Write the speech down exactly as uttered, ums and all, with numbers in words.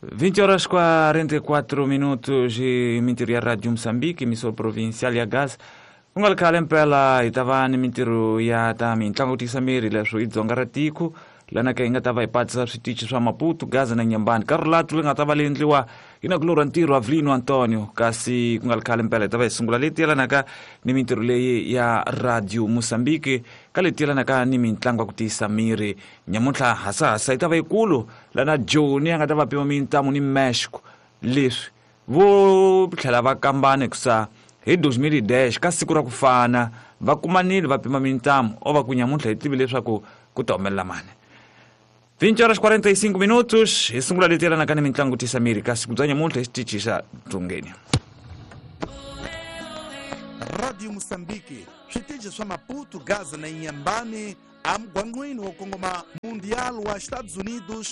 vinte horas quarenta e quatro minutos e mintiro ya Radio Moçambique, emissora provincial ya Gaza. Ungal kalem pela itavani mintiro ya tami ntlango tisamiri la so idzonga ratiku lana ka inga tava ipatsa switichi swa Maputo Gaza na Nyambani karolatu lenga tava lendliwa ina glora ntiro Avelino Antonio kasi kungal kalem pela tava isungula leti lana ka ni mintiro leyi ya Radio Moçambique kaleti lana ka ni mintlango kutisamiri nyamutla hasa hasa itava ikulu lana Joni anga tava pima mintamu ni Mexico leswi vo tlhela va kambane kusa hi dois mil e dez ka siku ra ku fana va kumanile va pima mintamu o va ku nyamuntlha hi tivi leswaku ku ta humelela mani. vinte horas quarenta e cinco minutos hi sungula leti yelana ka ni mitlangu tisamiri ka siku bya nyamuntlha hi xitichi xa Dzongeni. Radio Moçambique, switichi swa Maputo, Gaza na Inhambane, a mgwangwini wa kongoma mundial wa Estados Unidos